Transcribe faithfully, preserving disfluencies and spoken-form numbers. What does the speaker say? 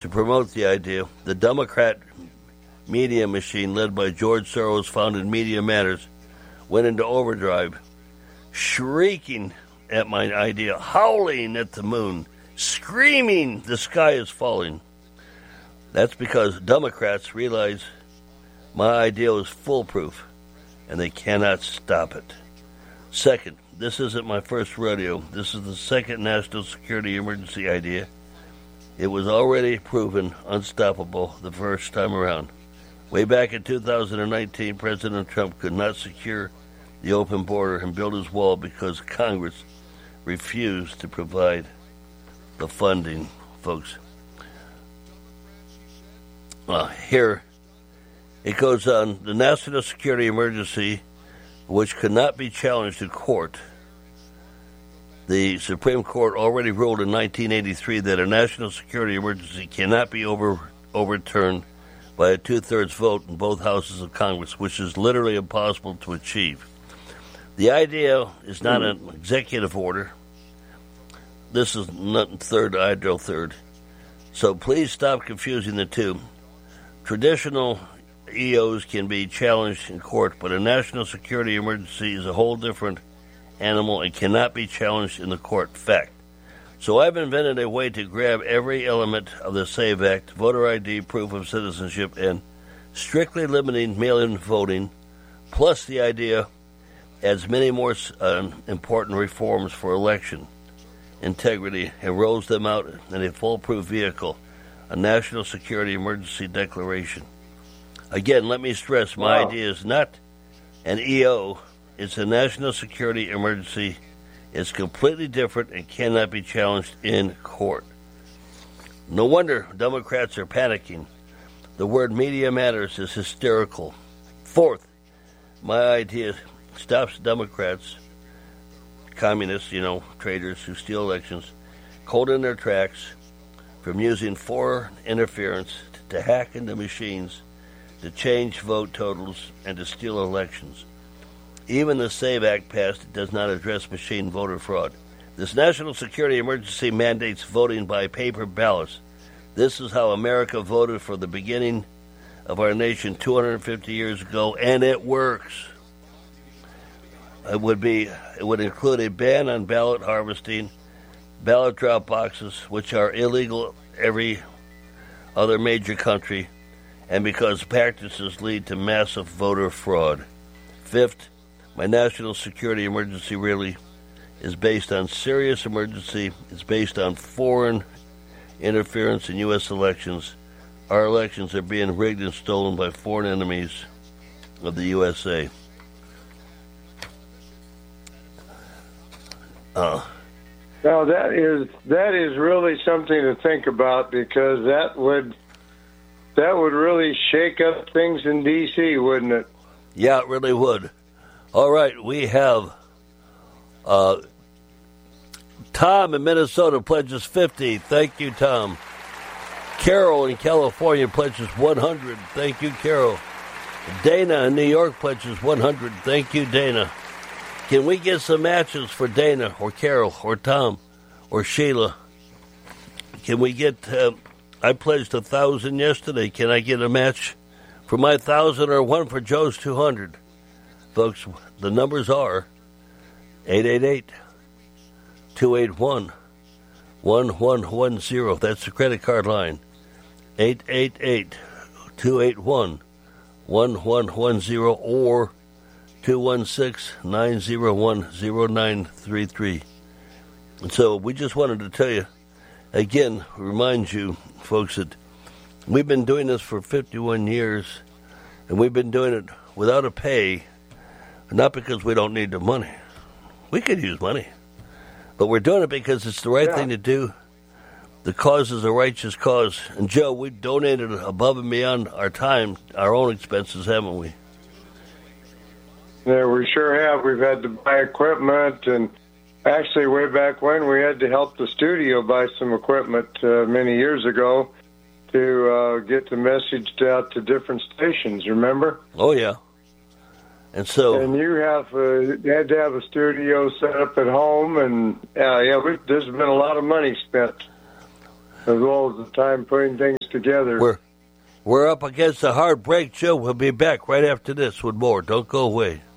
to promote the idea. The Democrat media machine, led by George Soros, founded Media Matters, went into overdrive, shrieking at my idea, howling at the moon, screaming the sky is falling. That's because Democrats realize my idea is foolproof, and they cannot stop it. Second, this isn't my first rodeo. This is the second national security emergency idea. It was already proven unstoppable the first time around. Way back in two thousand nineteen, President Trump could not secure the open border and build his wall because Congress refused to provide the funding, folks. Uh, here, it goes on, the national security emergency, which could not be challenged in court. The Supreme Court already ruled in nineteen eighty-three that a national security emergency cannot be over, overturned by a two-thirds vote in both houses of Congress, which is literally impossible to achieve. The idea is not an executive order. This is not third, ideal third. So please stop confusing the two. Traditional E Os can be challenged in court, but a national security emergency is a whole different animal and cannot be challenged in the court. Fact. So I've invented a way to grab every element of the SAVE Act, voter I D, proof of citizenship, and strictly limiting mail-in voting, plus the idea adds many more uh, important reforms for election integrity and rolls them out in a foolproof vehicle, a national security emergency declaration. Again, let me stress, my wow. idea is not an E O. It's a national security emergency. It's completely different and cannot be challenged in court. No wonder Democrats are panicking. The word Media Matters is hysterical. Fourth, my idea stops Democrats, communists, you know, traitors who steal elections, cold in their tracks from using foreign interference to hack into machines, to change vote totals, and to steal elections. Even the SAVE Act passed does not address machine voter fraud. This national security emergency mandates voting by paper ballots. This is how America voted for the beginning of our nation two hundred fifty years ago, and it works. It would be, it would include a ban on ballot harvesting, ballot drop boxes, which are illegal every other major country, and because practices lead to massive voter fraud. Fifth, my national security emergency really is based on serious emergency. It's based on foreign interference in U S elections. Our elections are being rigged and stolen by foreign enemies of the U S A. Uh, now that is that is really something to think about, because that would that would really shake up things in D C, wouldn't it? Yeah, it really would. All right, we have uh, Tom in Minnesota pledges fifty. Thank you, Tom. Carol in California pledges one hundred. Thank you, Carol. Dana in New York pledges one hundred. Thank you, Dana. Can we get some matches for Dana or Carol or Tom or Sheila? Can we get, uh, I pledged a thousand yesterday. Can I get a match for my thousand or one for Joe's two hundred? Folks, the numbers are eight eight eight, two eight one, one one one zero. That's the credit card line. eight eight eight, two eight one, one one one zero or two one six, nine zero one, zero nine three three. And so we just wanted to tell you, again, remind you, folks, that we've been doing this for fifty-one years, and we've been doing it without a pay, not because we don't need the money. We could use money. But we're doing it because it's the right yeah. thing to do. The cause is a righteous cause. And, Joe, we've donated above and beyond our time, our own expenses, haven't we? Yeah, we sure have. We've had to buy equipment, and actually way back when we had to help the studio buy some equipment uh, many years ago to uh, get the message out to different stations, remember? Oh, yeah. And so, and you have uh, you had to have a studio set up at home, and uh, yeah, we, there's been a lot of money spent, as well as the time putting things together. We're, we're up against a hard break, Joe. We'll be back right after this with more. Don't go away.